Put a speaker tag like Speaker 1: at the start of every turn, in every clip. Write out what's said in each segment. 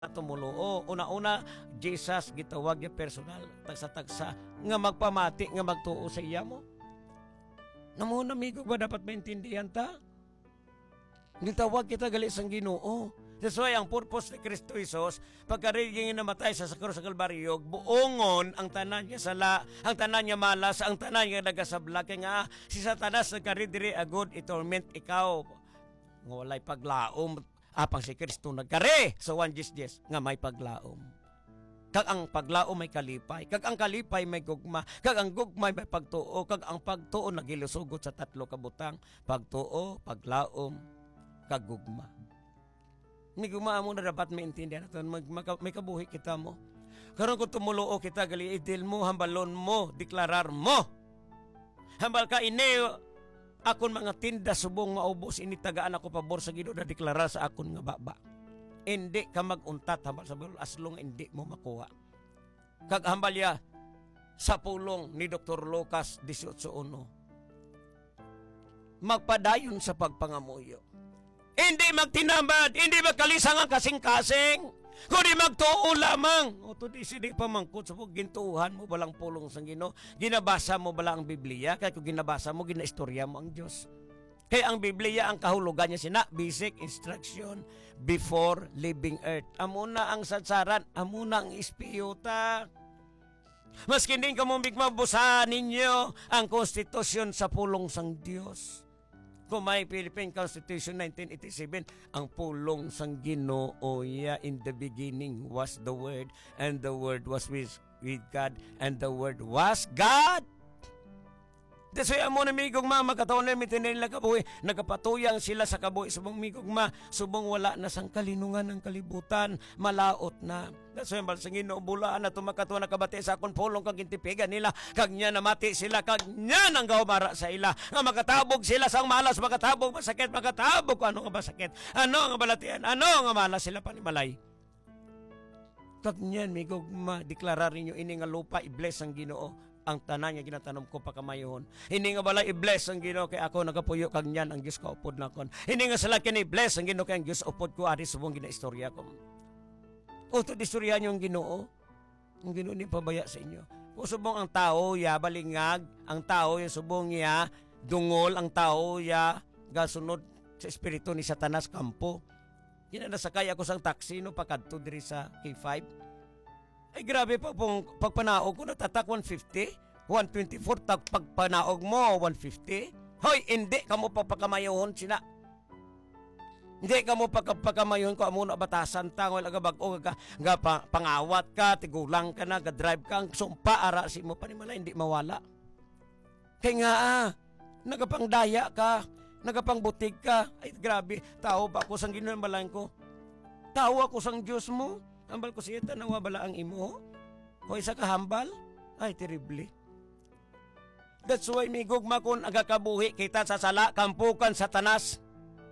Speaker 1: tumuluo. Una-una, Jesus gitawag niya personal, tagsa-tagsa, nga magpamati, nga magtuo sa iya mo. Namuna, amigo, ba dapat maintindihan ta? Gitawag kita gali sang Ginoo. That's why ang purpose ni Kristo Jesus, pagkariging namatay sa krus sa Kalbaryo, buongon ang tanan niya sala, ang tanan niya malas, ang tanan niya nagasabla. Kaya nga, si Satanas nagkaridiri agod, i-torment ikaw. Nga walay paglaom, apang si Kristo nagkare sa 1:10 nga may paglaom. Kag ang paglaom may kalipay, kag ang kalipay may gugma, kag ang gugma may pagtuo, kag ang pagtuo nagilusugot sa 3 ka butang, pagtuo, paglaom, kag gugma. May gugma mo na dapat maintindihan natin, may kabuhi kita mo. Karon kung tumuluo kita, gali idil mo, hambalon mo, deklarar mo. Hambal ka ini, akon mga tinda subong maubos, ini tagaan ako pabor sa Ginoo na deklarar sa akon nga baba. Hindi ka maguntat hambal sa Bible as long hindi mo makuha. Kag hambal ya sa pulong ni Dr. Lucas 18:1. Magpadayon sa pagpangamuyo. Hindi magtinamad, hindi magkalisang ang kasing-kasing, kundi magtuo lamang. O to di sidi pamangkot sa gintuuhan mo balang pulong sang Ginoo. Ginabasa mo bala ang Biblia, kaya kung ginabasa mo, ginaistorya mo ang Diyos. Kaya ang Biblia, ang kahulugan niya sina, basic instruction before leaving earth. Amuna ang sadsaran, amuna ang ispiyota. Maski hindi ka mong bigmabusahan ninyo ang konstitusyon sa pulong sang Diyos. Kung may Philippine Constitution 1987, ang pulong sang Ginoo, in the beginning was the Word, and the Word was with God, and the Word was God. That's why amo na migog ma, magkataon na mitin nila kabuhi, nagapatuyang sila sa kabuhi, subong migog ma, subong wala na sang kalinungan ng kalibutan, malaot na. That's why sa Ginoo bulaan na tumakatuwa na kabati sa akong pulong kag intipigan nila, kag nya namati sila, kag nya nang gawmara sa ila, nga makatabog sila sang malas, makatabog masakit, makatabog kung ano nga masakit, ano nga balatian, ano nga malas sila panimalay. Kag nyan migog ma, deklarar ninyo ini nga lupa, i-bless ang Ginoo. Ang tanan nga ginatanom ko pa kamayon. Hindi nga bala i-bless ang Ginoo kay ako nagapuyo kag nyan ang Dios kaupod nakon. Hindi nga sala kini bless ang Ginoo kay ang Dios upod ko ari subong ginaistorya ko. O to istorya niyo ang Ginoo. Ang Ginoo ni pabaya sa inyo. Kung subong ang tao ya balingag, ang tao ya subong ya dungol, ang tao ya gasunod sa espiritu ni Satanas kampo. Ginanasakay ako sang taxi no pakadto diri sa K5. Ay grabe pa pong pagpanaog ko natatak 150, 124 pagpanaog mo 150. Hoy, hindi kamo papakamayon sina. Hindi kamo pagkamayon ko amo na batasan ta wala ga bag-o ka nga pangawat ka, tigulang ka na, ga-drive ka, sumpa ara si mo panimala hindi mawala. Kaya nga nagapangdaya ka, nagapangbutig ka. Ay grabe, tao ba ako sang Ginoo balang ko? Tao ako sang Dios mo. Hambal ko siya, tanawa bala ang imo? O isa ka hambal? Ay, terrible. That's why may gugma kung agakabuhi kita sa sala, kampukan, Satanas.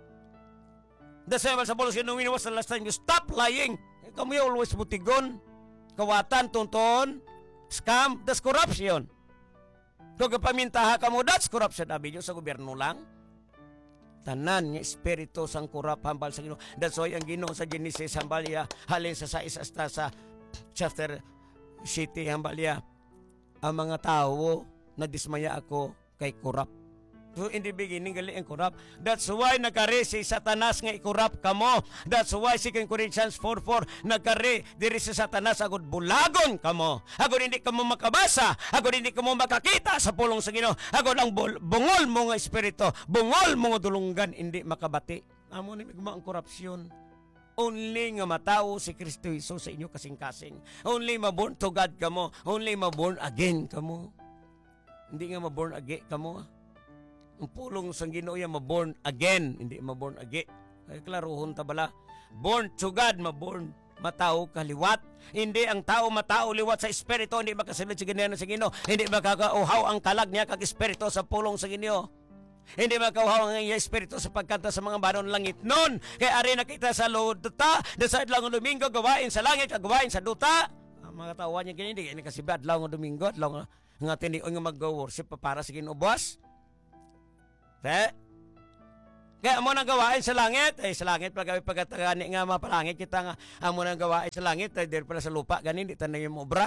Speaker 1: That's why sa pulos kinong iniwas sa last time, you stop lying. Kami always butigon. Kawatan, tunton, scam, that's corruption. Kung kapamintaha ka mo, that's corruption. Abi nyo sa gobyerno lang. Tanan nga espiritu sang kurap hambal sa Ginoo. That's why ang Ginoo sa Genesis hambal ya halin sa 6 hasta sa chapter 7 hambal ya ang mga tao na dismaya ako kay kurap. So in the beginning gali ang kurap. That's why nagkari si Satanas nga ikurap kamo. That's why 2 Corinthians 4:4 nagkari diri si Satanas agud bulagon kamo. Agud hindi kamo makabasa, agud hindi kamo makakita sa pulong sa Ginoo. Agud ang bungol mo nga espiritu, bungol mo nga dulunggan hindi makabati. Amo ni migma ang korupsyon. Only nga matao si Kristo Jesus sa inyo kasing-kasing. Only maborn to God kamo, only maborn again kamo. Hindi nga maborn again kamo. Ang pulong sang Ginoo ya maborn again, hindi maborn again. Ay klaruhon ta bala. Born to God, maborn matao kaliwat. Hindi ang tao matao liwat sa espiritu, hindi makasulod sa ginoo sa Ginoo. Hindi makakauhaw ang kalag niya kag espiritu sa pulong sa Ginoo. Hindi makauhaw ang espiritu sa pagkanta sa mga banon langit nun. Kaya ari nakita sa duta, sa adlaw ng Domingo gawain sa langit kag gawain sa duta. Ang mga tawa niya kini hindi kasi adlaw ng Domingo, adlaw nga tinion nga mag-worship para sa Ginoo boss. Kaya amo nang gawain sa langit, ay sa langit pagkatagani nga mapalangit kita nga amo nang gawain sa langit, ay dir pala sa lupa ganin di tanay mo obra.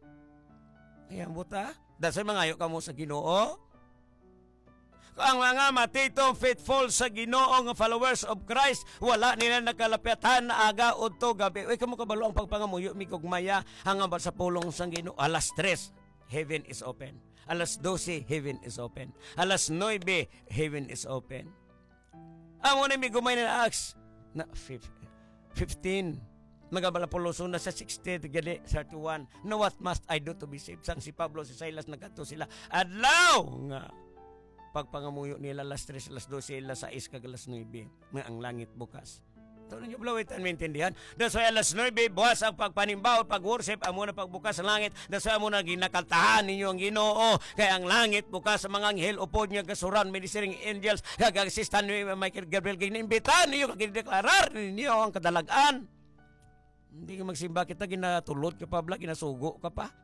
Speaker 1: Ayan buta, dasay mangayo ka mo sa Ginoo. Ang mga matitong faithful sa Ginoo nga followers of Christ, wala nila nakalapitan na aga udto gabi. Uy kamo kabalo ang pagpangamuyo mi kugmaya hanggang sa pulong sa Ginoo. Alas 3, heaven is open. Alas 12, heaven is open. Alas 9, heaven is open. Amo na mi gumay na Acts na 15. Magabala puluso na sa 60 gali 31. No, what must I do to be saved? Sang si Pablo, si Silas nagkadto sila. Adlaw nga pagpangamuyo nila alas 3, alas 12, alas 6 kag alas 9 nga ang langit bukas. Tuloy niyo blawit ang maintindihan. Daso alas 9 bukas ang pagpanimbaw, pag-worship amo na pagbukas sa langit. Daso amo na ginakaltahan ninyo ang Ginoo. Kaya ang langit bukas sa mga anghel upod niya kasuran ministering angels kag assistant ni Michael Gabriel giniimbitahan niyo kag gideklarar ninyo ang kadalagan. Hindi ka magsimba kita ginatulod ka pa bla ginasugo ka pa.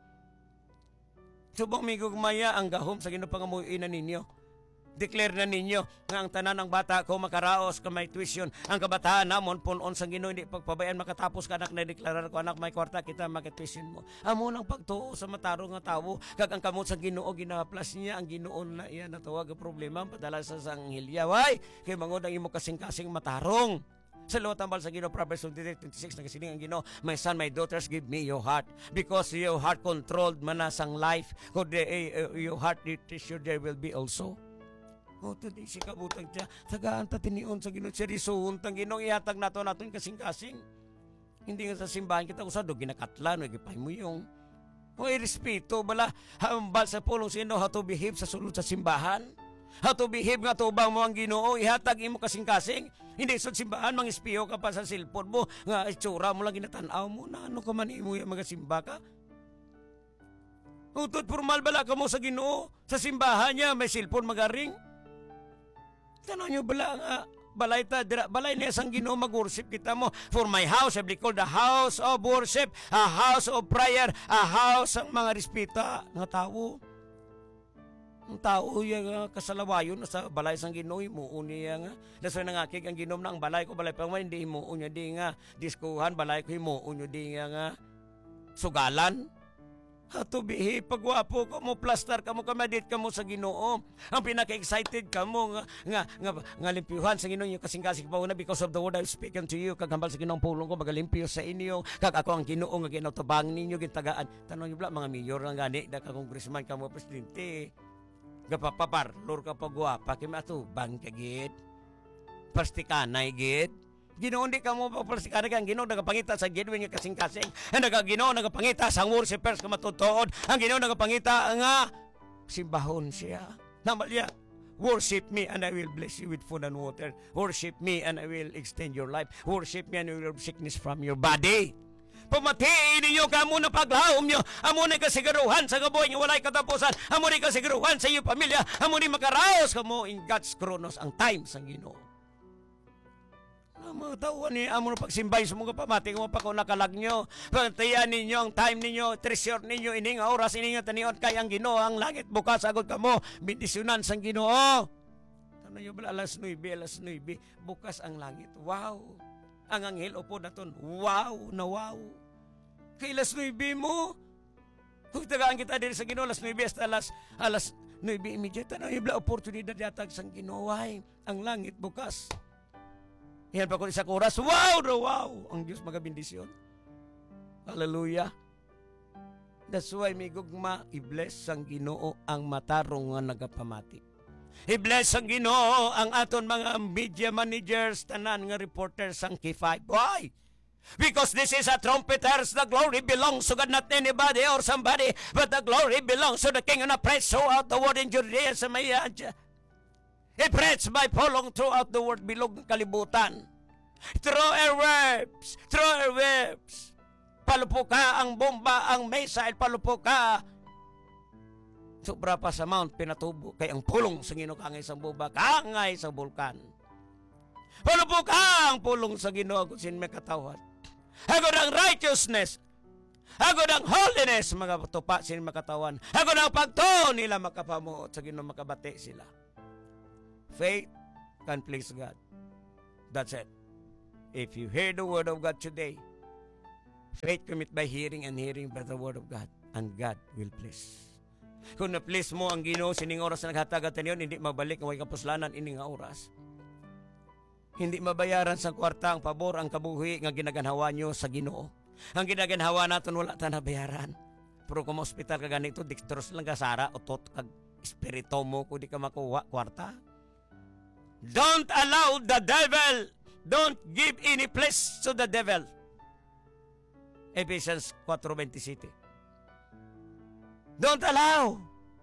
Speaker 1: Subong mi gugmaya ang gahom sa ginapangamuyo na ninyo. Declare na ninyo nga ang tanan ng bata ko makaraos ka may tuition. Ang kabataan namon punon sa Ginoo hindi pagpabayan makatapos ka anak na deklarar ko anak may kwarta kita makatuition mo. Amo nang pagtuo sa matarong nga tawo kag ang kamot sa Ginoo ginaplas niya ang Ginoo na iya natawag ang problema padala sa sanghilya. Way kay mangod ang imo kasing-kasing matarong. Sa luwa tambal sa Ginoo Proverbs 23:26 nagasiling ang Ginoo, my son, my daughters, give me your heart because your heart controlled manasang life. Kung your heart it is there will be also. O today si kabutang siya, tagaan ta tinion sa Ginoo, serisuhon tang Ginoo ihatag nato naton kasing-kasing. Hindi nga sa simbahan kita usado ginakatla no gipay mo yung respeto bala hambal sa pulong sino how to behave sa sulod sa simbahan. How to behave nga tubang mo ang Ginoo ihatag imo kasing-kasing. Hindi sa simbahan mang espiyo ka pa sa cellphone mo nga itsura mo lang ginatanaw mo na ano ka man imo yung mga simba ka. Utod formal bala ka mo sa Ginoo sa simbahan niya may cellphone magaring. Tanong nyo bala nga, balay ta, balay niya sang Ginoo mag-worship kita mo. For my house, I call the house of worship, a house of prayer, a house ang mga respeta nga tao. Ang tao yung kasalawayon sa balay sang Ginoo, imuon niya nga. Daso nangakig ang Ginoo na ang balay ko, balay pa man, hindi imuon niya, di nga diskuhan, balay ko imuon niya, di nga sugalan. Hato bihi, pagwapo ka mo, plaster ka mo, kamadit ka mo sa Ginoo. Ang pinaka-excited ka mo nga limpiyuhan sa Ginoo yung kasing-kasing pa una because of the word I've spoken to you. Kagambal sa Ginoong pulong ko, magalimpyo sa inyo. Kag ako ang Ginoo nga ginautabang ninyo, gintagaan. Tanong niyo bla, mga mayor lang gani, da ka congressman ka mo, presidente. Gapapapar, lor ka pagwapa, kima ato, bang kagid. Pastikanay gid. Ginoo hindi ka mo papalasikaran kang Ginoo nagapangita sa genuine nga kasing-kasing. Ang Ginoo nagapangita sa worshipers nga matutuod. Ang Ginoo nagapangita nga simbahon siya. Namalya, worship me and I will bless you with food and water. Worship me and I will extend your life. Worship me and I will remove sickness from your body. Pamatiin ninyo kamo na paglahom nyo. Amo na kasiguruhan sa gaboy nga walay katapusan. Amo na kasiguruhan sa iyong pamilya. Amo na makaraos kamo in God's chronos ang time sa Ginoo. Mga tauan ni amo pagsimbay sa mga pamati mo pa kung nakalag nyo. Pantayan ninyo ang time ninyo, treasure ninyo, ining oras ininyo tanion kay ang Ginoo ang langit bukas agad kamo. Bendisyonan sang Ginoo. Ano nyo ba alas 9, bukas ang langit. Wow. Ang anghel upo naton. Wow na wow. Kay alas 9 mo. Kung tagaan kita diri sa Ginoo alas 9 hasta alas 9 immediate na yung oportunidad yatag sang Ginoo ay ang langit bukas. Yan pa ko sa kuras. Wow na wow! Ang Diyos magabindisyon. Hallelujah. That's why may gugma, i-bless ang Ginoo ang matarong nga nagapamati. I-bless ang Ginoo ang aton mga media managers, tanan nga reporters ang K5. Why? Because this is a trumpeters, the glory belongs to God, not anybody or somebody, but the glory belongs to the King and the praise throughout the world in Judea, Samaria, i-preach by polong throughout the world, bilog ng kalibutan. Through airwaves. Palupo ka ang bomba, ang missile, palupo ka. Sobra pa sa Mount Pinatubo, kay ang pulong sa Ginoo kangay sa bomba, kangay sa bulkan. Palupo ka ang pulong sa Ginoo kung sin may katawad. Hagod ang righteousness, hagod ang holiness, mga tupa sin makatawan. Hagod ang pagto nila makapamuot sa Ginoo makabati sila. Faith, can please God. That's it. If you hear the word of God today, faith comes by hearing and hearing by the word of God. And God will please. Kung na-please mo ang Ginoo sining oras na naghatag yun, hindi mabalik ang way kapuslanan ining nga oras. Hindi mabayaran sa kwarta ang pabor, ang kabuhi nga ginaganhawa nyo sa Ginoo. Ang ginaganhawa natin wala ta nabayaran. Pero kung hospital ka ganito, dextrose lang ka sara, otot kag espiritu mo kung di ka makuha kwarta. Don't allow the devil. Don't give any place to the devil. Ephesians 4:27. Don't allow.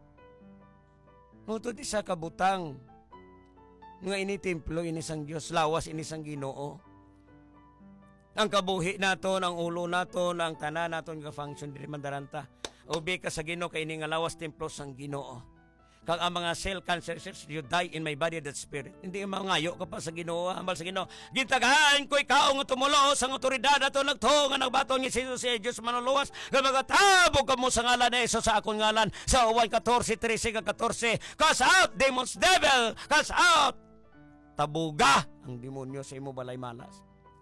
Speaker 1: Utod isa kabutang nga ini templo ini sang Dios, lawas ini sang Ginoo. Ang kabuhi naton, ang ulo naton, ang tanan naton nga function diri mandaranta. Ubi ka sa Ginoo kay ini nga lawas templo sang Ginoo. Kag ang mga cell cancer cells, you die in my body, that spirit. Hindi mangayo ka pa sa Ginoo, hambal sa Ginoo. Gintagahan ko ikaw nga tumulo sa autoridad ato nagtuo nga nagbaton ni Jesus sa Dios manuluwas. Nga magatabog ka mo sa ngalan ni Jesus sa akong ngalan. Sa Juan 14:13-14. Cast out, demons, devil! Cast out! Tabuga ang demonyo sa imo balay malas.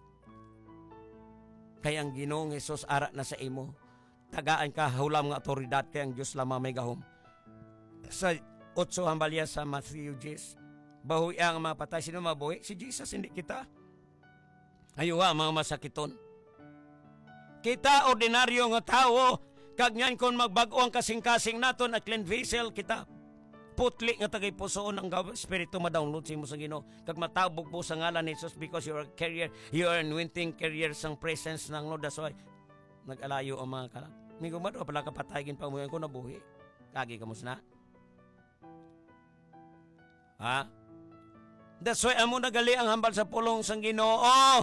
Speaker 1: Kaya ang Ginoong Jesus ara na sa imo. Tagaan ka hulam nga autoridad kay ang Dios lamang may gahom. Sa 8 hambalya sa Matthew 10, bahui ang mga patay. Sino mabuhi? Si Jesus, hindi kita. Ayuha mga masakiton. Kita ordinaryo nga tao, kag nyan kung magbago ang kasing-kasing naton at clean vessel, kita putli nga tagay pusoon ang espiritu ma-download sa imo sa Ginoo. Kag matabog po sa ngalan ni Jesus because you are carrier, you are anointing carrier sang presence ng Lord. That's why nag-alayo ang mga kalang. Mingo man pala kapatagin pa mo yan ko nabuhi. Kagi kamus na. Ha? That's why amo nagali ang hambal sa pulong sang Ginoo.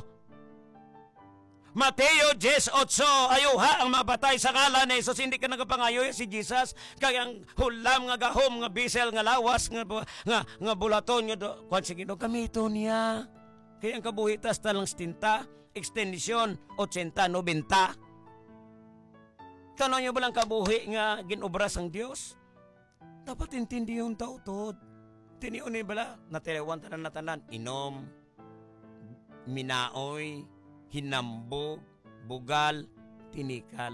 Speaker 1: Mateo 10:8, ayuha ang mapatay sa ngalan ni Jesus. Hindi ka nagapangayo si Jesus. Kaya ang hulam nga gahom nga bisel nga lawas nga bulaton nga kwan si Ginoo gamito niya. Kaya ang kabuhitas talang stinta, extension 80-90. Tanong niyo ba lang kabuhi nga ginobra sang Dios? Dapat intindi yung tautod. Tiniuni bala, natelewan tanan na tanan, inom, minaoy, hinambog, bugal, tinikal.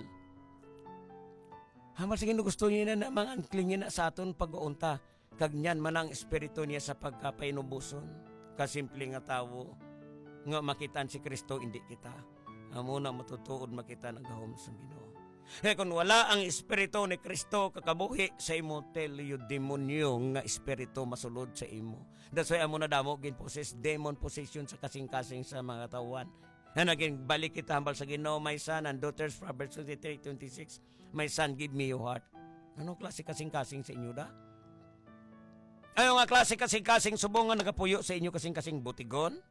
Speaker 1: Hamal sige gusto niya na mga anklingin na sa aton pag-uunta. Kagyan man ang espiritu niya sa pagkapainubuson. Kasimple nga tawo, nga makitaan si Kristo, hindi kita. Amo na matutuod makita ng gahom sa Ginoo. Eh kung wala ang espiritu ni Kristo kakabuhi sa imo, tell you demonyo nga espiritu masulod sa imo. That's why amo na damo ginpossess demon possession sa kasing-kasing sa mga tawan. And again, balik kita hambal sa Ginoo, my son and daughters, Proverbs 23:26. My son, give me your heart. Anong klase kasing-kasing sa inyo da? Ayaw nga klase kasing-kasing subong nga nagapuyo sa inyo kasing-kasing butigon?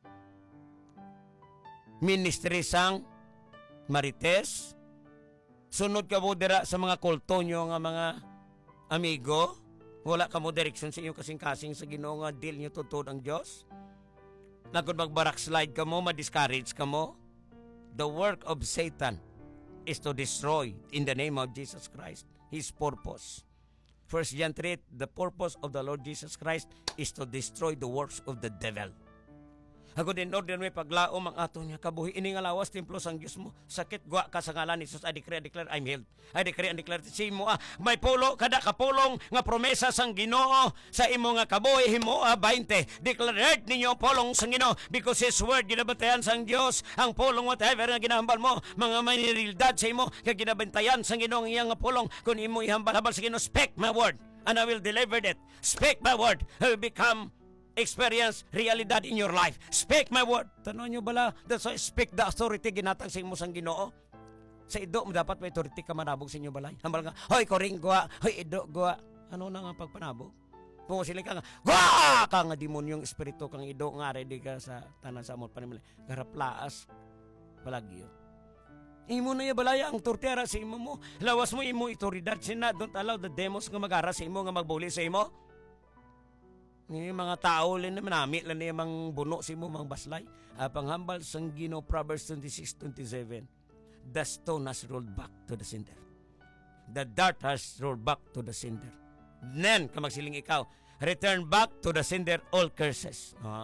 Speaker 1: Ministry sang Marites? Sunod ka mo dira sa mga kulto nyo nga mga amigo? Wala ka mo direksyon sa inyo kasing-kasing sa Ginoo nga deal nyo tutod ang Diyos? Nagod mag-backslide ka mo, ma-discourage ka mo? The work of Satan is to destroy in the name of Jesus Christ. His purpose. 1 John 3, the purpose of the Lord Jesus Christ is to destroy the works of the devil. Ako din order may paglaom ang ato niya kabuhi ini nga lawas templo sang Dios mo. Sakit gwa ka sa ngalan ni Jesus. I declare I'm healed. I declare and declare si mo may pulo kada kapulong nga promesa sang Ginoo sa imo nga kabuhi himo 20. Declare ninyo pulong sang Ginoo because His word ginabantayan sang Dios. Ang pulong whatever nga ginahambal mo mga manilidad sa imo kay ginabantayan sang Ginoo ang iyang nga pulong kun imo ihambal-hambal sa Ginoo. Speak my word and I will deliver it. Speak my word. I will become experience realidad in your life. Speak my word. Tanong nyo bala, that's why speak the authority ginatang sa imo sang Ginoo. Sa ido mo dapat may authority ka manabog sa inyo balay. Hambal nga, hoy koring gwa, hoy ido gwa. Ano na nga pagpanabog? Kung sila ka nga, gwa ka nga demonyong espiritu kang ido nga ready ka sa tanan sa amot panimali. Garaplaas balagyo. Imo na ya balaya ang tortera sa imo mo. Lawas mo imo autoridad sina. Don't allow the demons nga mag-ara sa imo nga magbuli sa imo. Ni mga tao lang naman namit lang niya mang buno si mo mang baslay. Panghambal sang Ginoo Proverbs 26:27. The stone has rolled back to the cinder. The dart has rolled back to the cinder. Then, kamagsiling ikaw, return back to the cinder all curses.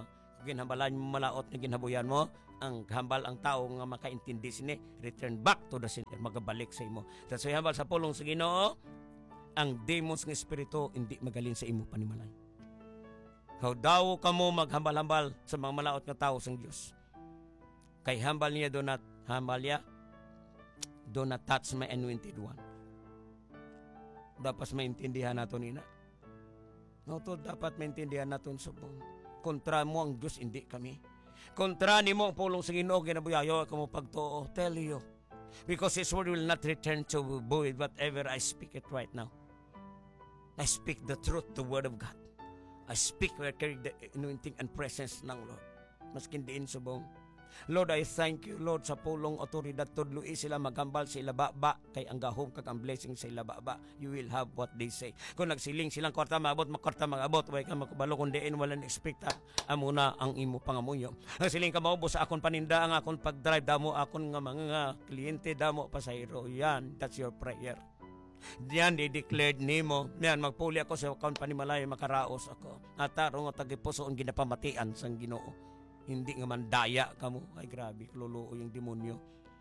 Speaker 1: ginhambalan mo malaot nga ginhabuyan mo, ang hambal ang tao nga makaintindi sini, return back to the center, magabalik sa imo. That's why hambal sa pulong sa Ginoo, ang demons nga espiritu hindi magalin sa imo panimalay. How daw kamo maghambal-hambal sa mga malaot nga tao sang Dios. Kay hambal niya do not touch my anointed one. Dapat maintindihan nato nina. No, to dapat maintindihan naton subong. Kontra mo ang Diyos, hindi kami. Kontra ni mo ang pulong sa Ginoo, ginabuyayo ka mo pagtuo. Tell you. Because His word will not return to void whatever I speak it right now. I speak the truth, the word of God. I speak where carry the anointing and presence ng Lord. Maskin diin subong. Lord, I thank you, Lord, sa pulong otoridad tudloi sila maghambal sa ilababa kay ang gahom kag ang blessing sa ilababa. You will have what they say. Kung nagsiling silang kwarta maabot, makwarta magabot, way ka makabalo kung diin wala na-expecta, amo na ang imo pangamuyo. Ang siling ka maubo sa akon paninda, ang akon pag-drive, damo akon nga mga kliyente, damo pasahero. Yan, that's your prayer. Diyan di-declared nimo. Yan, magpuli ako sa akon panimalay, makaraos ako. Atarong at tagipuso ang ginapamatian sang Ginoo. Hindi nga man daya ka mo. Ay grabe, kluluo yung demonyo.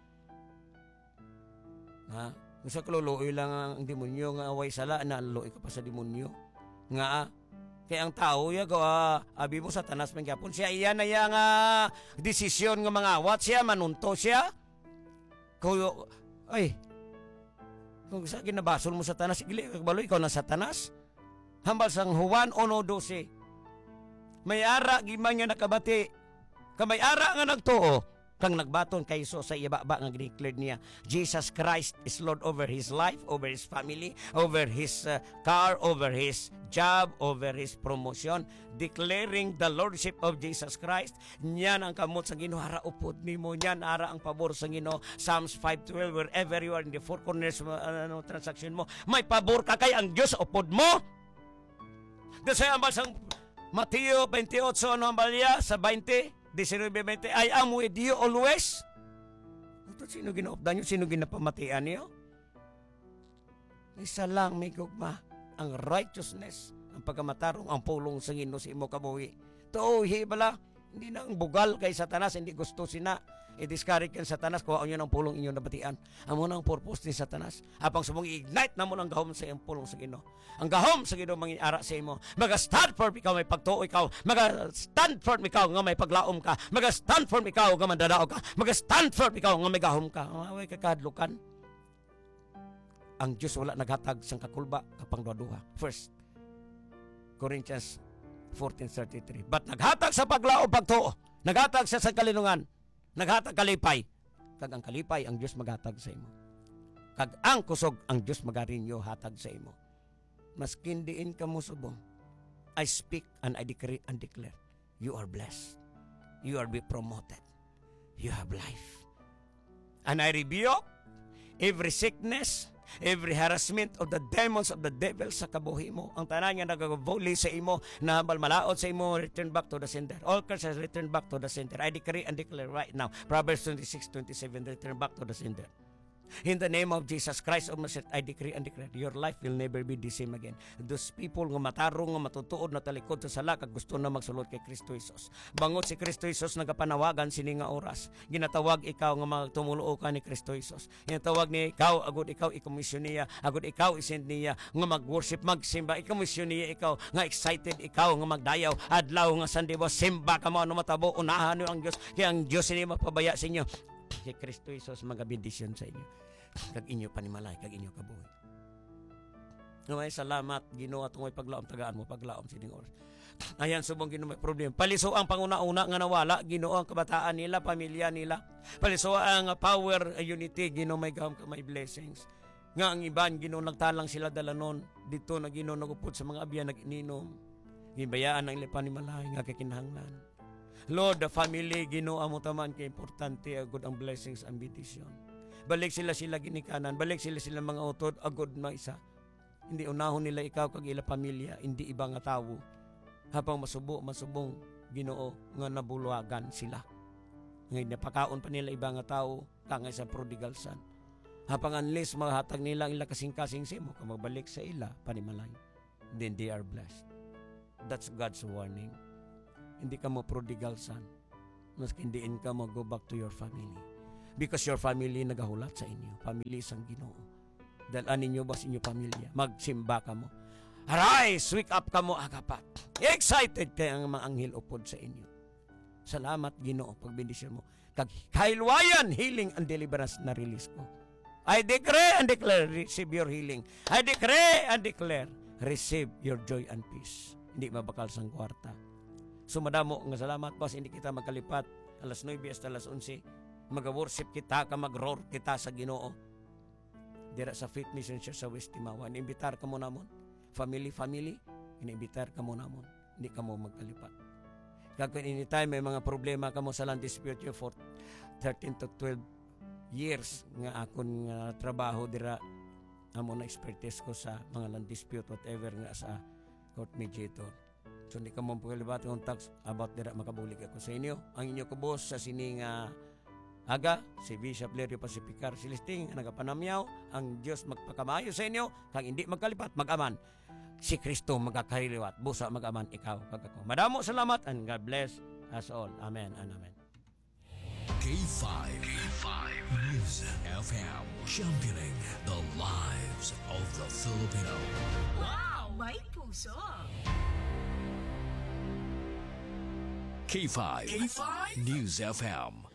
Speaker 1: Ha? Sa kluluo lang ang demonyo nga away sala, naaluoy ka pa sa demonyo. Nga kaya ang tao ya abi mo Satanas man gyapon siya iyan na yang desisyon nga mga awat siya manunto siya. Kuyo ay kung sa ginabasol mo Satanas, igli balo ikaw na Satanas. Hambal sang Juan 1:12. May ara giman nga nakabati. Kamay ara nga nagtuo kang nagbaton kay Hesus sa ibaba nga declared niya Jesus Christ is Lord over his life, over his family, over his car, over his job, over his promotion, declaring the lordship of Jesus Christ. Niyan ang kamot sa Ginoo, ara upod nimo, niyan ara ang pabor sa Ginoo. Psalms 5:12, wherever you are in the four corners transaction mo, may pabor ka kay ang Dios upod mo. Kasi ang basang Mateo 28 ang balya sa 20 19:20, I am with you always. Ito sino ginaopdan nyo? Sino ginapamatian niyo? Isa lang may gugma, ang righteousness, ang pagkamatarong, ang pulong sa Ginoo sa imo kabuhi. Tuohi bala, hindi na ang bugal kay Satanas, hindi gusto sina. I-discourage kan Satanas, kuha nyo ng pulong inyo nabatian. Amo na ang purpose ni Satanas. Apang sumong i-ignite na mo ng gahom sa iyong pulong sa Ginoo. Ang gahom sa Ginoo manginara sa imo. Maga-stand for ikaw may pagtuo ikaw. Maga-stand for ikaw nga may paglaom ka. Maga-stand for ikaw nga mandadao ka. Maga-stand for ikaw nga may gahom ka. Away kakadlukan. Ang Diyos wala naghatag sang kakulba kapang duha. First Corinthians 14:33. But naghatag sa paglaom pagtuo. Naghatag sa kalinungan. Naghatag kalipay. Kag ang kalipay ang Diyos maghatag sa imo. Kag ang kusog ang Diyos magarinyo hatag sa imo. Maskin diin ka mo subong, I speak and I decree and declare, you are blessed. You are be promoted. You have life. And I rebuke every sickness, every harassment of the demons of the devil sa kabuhi mo. Ang tanan nga nagagavoli sa imo, na malaot sa imo, return back to the center. All curses return back to the center. I decree and declare right now, Proverbs 26:27, return back to the center. In the name of Jesus Christ of Nazareth, I decree and declare, your life will never be the same again. Those people nga matarong, nga matutuod na talikod sa sala, kag gusto na magsulod kay Kristo Jesus. Bangot si Kristo Jesus, nagapanawagan sini nga oras. Ginatawag ikaw nga magtumulo ka ni Kristo Jesus. Ginatawag ni ikaw, agud ikaw ikomisyon niya, agud ikaw isend niya, nga mag-worship, magsimba, ikomisyon niya ikaw, nga excited ikaw, nga magdayaw, adlaw nga sandibo, simba ka mo, ano matabo, unahan niyo ang Diyos, kaya ang Diyos ini mapabaya sa inyo. Si Kristo Jesus magabindisyon sa inyo. Kag inyo panimalay, kag inyo kabuhi. Naway salamat Ginoo atong may paglaom tagaan mo paglaom sining oras. Ayan subong Ginoo may problema. Paliso ang panguna-una nga nawala, Ginoo ang kabataan nila, pamilya nila. Paliso ang power, unity, Ginoo may gahom ka may blessings. Nga ang iban Ginoo nagtalang sila dalanon dito na Ginoo nagupod sa mga abyan nag-ininom. Gibayaan ang ilang panimalay nga kakinahanglan. Lord, the family Ginoo amo taman kay importante agud ang blessings and benediction. Balik sila ginikanan, balik sila mga utod, agod na isa. Hindi unahon nila ikaw kag ila pamilya, hindi iba nga tawo. Habang masubong Ginoo nga nabuluwagan sila. Ngayon napakaon pa nila iba nga tawo, kangay sa prodigal son. Habang unless mahatag nila ila kasing-kasing simo, kung magbalik sa ila, panimalay, then they are blessed. That's God's warning. Hindi ka mo prodigal son. Maski hindiin ka mo go back to your family. Because your family nagahulat sa inyo. Family isang Ginoo. Dalan ninyo ba sa inyo pamilya? Magsimba ka mo. Arise! Wake up ka mo agapat. Excited kayo ang mga anghel upod sa inyo. Salamat Ginoo pagbendisyon mo. Kag kailwayan, healing and deliverance na release ko. I decree and declare, receive your healing. I decree and declare, receive your joy and peace. Hindi mabakal sang kwarta. So madamo nga salamat boss, hindi kita magkalipat alas 9 hasta alas 11. Mag-worship kita, ka mag-roar kita sa Ginoo. Dira sa Faith Mission Church sa West Timawa. Inimbitar ka mo namon. Family, inimbitar ka mo namon. Hindi ka mo magkalipat. Kagkun anytime may mga problema ka mo sa land dispute for 13 to 12 years nga akon nga trabaho dira amo na expertise ko sa mga land dispute whatever nga sa court mediator. So hindi ka mo pagkalibat ng tax about dira makabulig ako sa inyo. Ang inyo ko boss sa sining aga si Bishop Lerio Pacificar Celesting nga nagapanamyaw ang Dios magpakamayo sa inyo kag hindi magkalipat magaman si Kristo magkakariliwat busa magaman ikaw kag ako. Madamo salamat and God bless us all. Amen and amen.
Speaker 2: K5 News FM, championing the lives of the Filipino.
Speaker 3: Wow! May puso!
Speaker 2: K5 News FM.